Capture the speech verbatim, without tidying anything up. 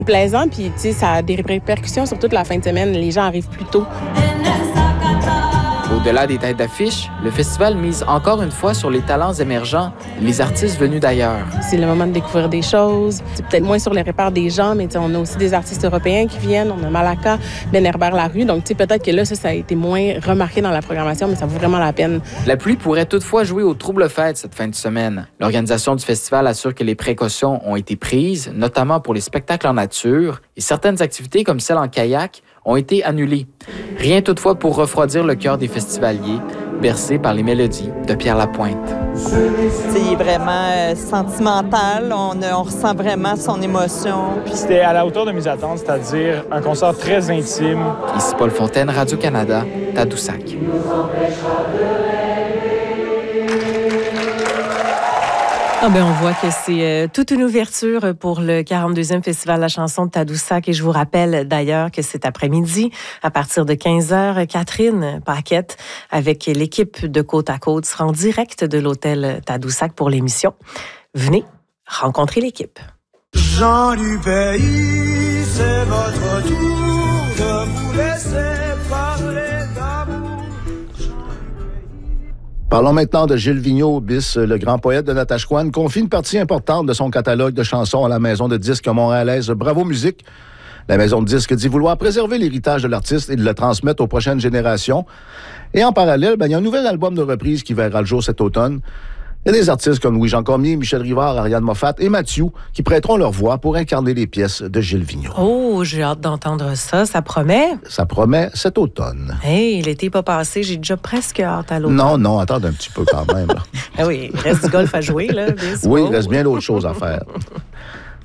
Plaisant, puis tu sais, ça a des répercussions sur toute la fin de semaine. Les gens arrivent plus tôt. Au-delà des têtes d'affiche, le festival mise encore une fois sur les talents émergents, les artistes venus d'ailleurs. C'est le moment de découvrir des choses. C'est peut-être moins sur les repères des gens, mais on a aussi des artistes européens qui viennent. On a Malaka, Ben Herbert Larue. Donc peut-être que là, ça, ça a été moins remarqué dans la programmation, mais ça vaut vraiment la peine. La pluie pourrait toutefois jouer au trouble-fête cette fin de semaine. L'organisation du festival assure que les précautions ont été prises, notamment pour les spectacles en nature, et certaines activités comme celle en kayak ont été annulées. Rien toutefois pour refroidir le cœur des festivaliers, bercés par les mélodies de Pierre Lapointe. C'est vraiment euh, sentimental, on, on ressent vraiment son émotion. Puis c'était à la hauteur de mes attentes, c'est-à-dire un concert très intime. Ici Paul Fontaine, Radio-Canada, Tadoussac. Ah ben on voit que c'est euh, toute une ouverture pour le quarante-deuxième Festival de la chanson de Tadoussac. Et je vous rappelle d'ailleurs que cet après-midi, à partir de quinze heures, Catherine Paquette, avec l'équipe de Côte à Côte, sera en direct de l'hôtel Tadoussac pour l'émission. Venez rencontrer l'équipe. Jean du pays, c'est votre tour de vous laisser parler d'amour. Parlons maintenant de Gilles Vigneault, bis, le grand poète de Natashquan, confie une partie importante de son catalogue de chansons à la maison de disques montréalaise Bravo Musique. La maison de disques dit vouloir préserver l'héritage de l'artiste et de le transmettre aux prochaines générations. Et en parallèle, ben, il y a un nouvel album de reprise qui verra le jour cet automne. Il y a des artistes comme Louis-Jean Cormier, Michel Rivard, Ariane Moffat et Mathieu qui prêteront leur voix pour incarner les pièces de Gilles Vigneault. Oh, j'ai hâte d'entendre ça. Ça promet? Ça promet cet automne. Hey, l'été pas passé, j'ai déjà presque hâte à l'automne. Non, non, attends un petit peu quand même. Ah oui, il reste du golf à jouer, là. Oui, il reste bien d'autres choses à faire.